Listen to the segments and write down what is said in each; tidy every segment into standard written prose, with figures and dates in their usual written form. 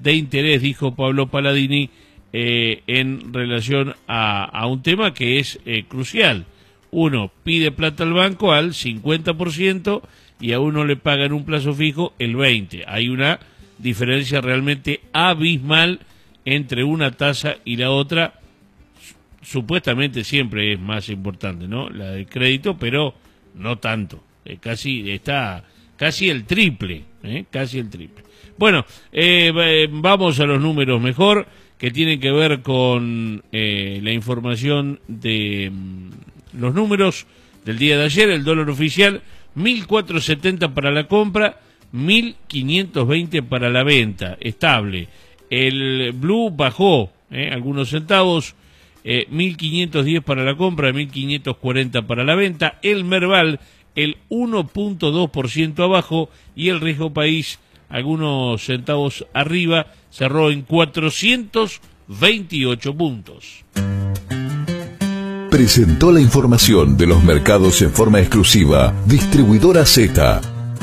de interés, dijo Pablo Palladini, en relación a un tema que es crucial. Uno pide plata al banco al 50% y a uno le paga en un plazo fijo el 20%. Hay una diferencia realmente abismal entre una tasa y la otra. Supuestamente siempre es más importante, ¿no?, la del crédito, pero no tanto. Está casi el triple, casi el triple. Bueno, vamos a los números mejor, que tienen que ver con la información de los números del día de ayer. El dólar oficial 1.470 para la compra, 1.520 para la venta, estable. El blue bajó algunos centavos, 1.510 para la compra, 1.540 para la venta. El Merval, el 1.2% abajo, y el riesgo país algunos centavos arriba, cerró en 428 puntos. Presentó la información de los mercados en forma exclusiva Distribuidora Z.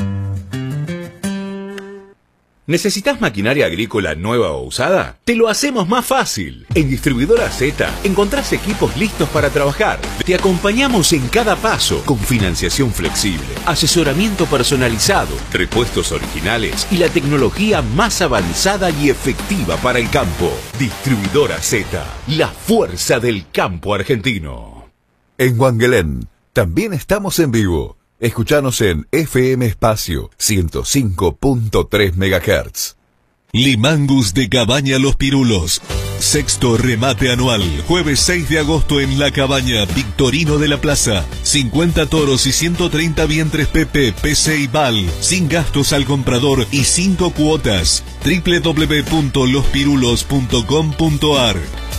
¿Necesitas maquinaria agrícola nueva o usada? Te lo hacemos más fácil. En Distribuidora Z encontrás equipos listos para trabajar. Te acompañamos en cada paso con financiación flexible, asesoramiento personalizado, repuestos originales y la tecnología más avanzada y efectiva para el campo. Distribuidora Z, la fuerza del campo argentino. En Wangelén también estamos en vivo. Escuchanos en FM Espacio 105.3 MHz. Limangus de Cabaña Los Pirulos. Sexto remate anual, jueves 6 de agosto en La Cabaña, Victorino de la Plaza. 50 toros y 130 vientres PP, PC y BAL, sin gastos al comprador y 5 cuotas. www.lospirulos.com.ar.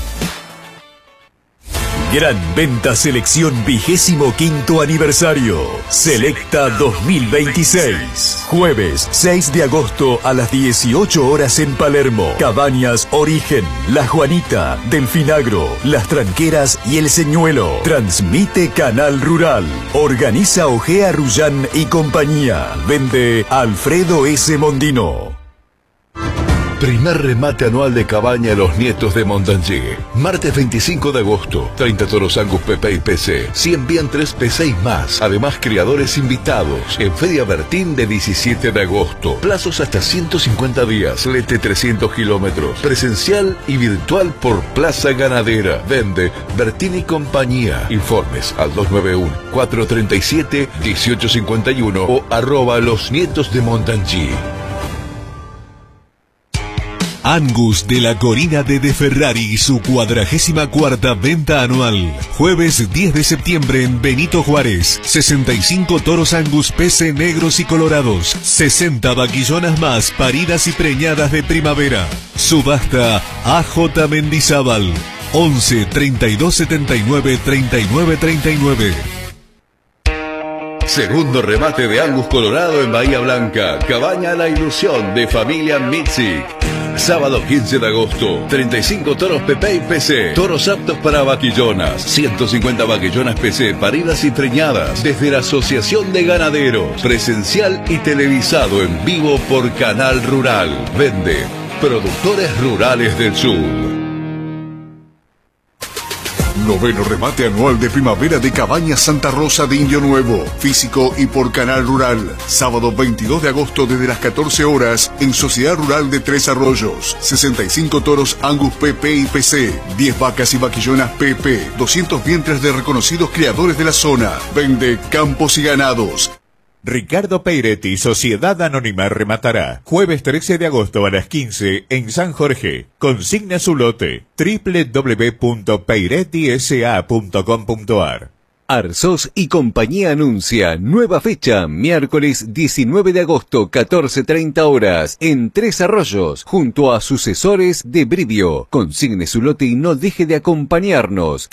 Gran Venta Selección 25º aniversario. Selecta 2026. Jueves 6 de agosto a las 18 horas en Palermo. Cabañas Origen, La Juanita, Delfinagro, Las Tranqueras y El Señuelo. Transmite Canal Rural. Organiza Ojea Rullán y compañía. Vende Alfredo S. Mondino. Primer remate anual de Cabaña Los Nietos de Montañé. Martes 25 de agosto. 30 toros Angus PP y PC. 100 vientres PC y más. Además, criadores invitados. En Feria Bertín de 17 de agosto. Plazos hasta 150 días. Flete 300 kilómetros. Presencial y virtual por Plaza Ganadera. Vende Bertín y compañía. Informes al 291-437-1851 o @ Los Nietos de Montañé. Angus de la Corina de Ferrari, su 44ª venta anual. Jueves 10 de septiembre en Benito Juárez. 65 toros Angus PC negros y colorados. 60 vaquillonas más paridas y preñadas de primavera. Subasta AJ Mendizábal. 11 32 79 39 39. Segundo remate de Angus Colorado en Bahía Blanca. Cabaña La Ilusión de Familia Mitzik. Sábado 15 de agosto, 35 toros PP y PC, toros aptos para vaquillonas, 150 vaquillonas PC paridas y preñadas, desde la Asociación de Ganaderos, presencial y televisado en vivo por Canal Rural. Vende Productores Rurales del Sur. Noveno remate anual de primavera de Cabaña Santa Rosa de Indio Nuevo, físico y por Canal Rural. Sábado 22 de agosto desde las 14 horas en Sociedad Rural de Tres Arroyos. 65 toros Angus PP y PC, 10 vacas y vaquillonas PP, 200 vientres de reconocidos criadores de la zona. Vende Campos y Ganados. Ricardo Peiretti, Sociedad Anónima, rematará jueves 13 de agosto a las 15 en San Jorge. Consigna su lote www.peirettisa.com.ar. Arsos y compañía anuncia nueva fecha, miércoles 19 de agosto, 14:30 horas, en Tres Arroyos, junto a sucesores de Brivio. Consigne su lote y no deje de acompañarnos.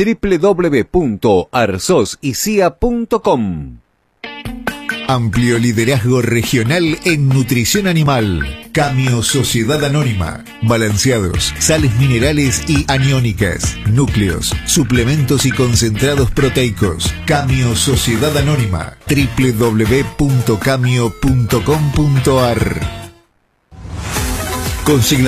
www.arsosicia.com. Amplio liderazgo regional en nutrición animal. Camio Sociedad Anónima. Balanceados, sales minerales y aniónicas, núcleos, suplementos y concentrados proteicos. Camio Sociedad Anónima. www.camio.com.ar. Consigna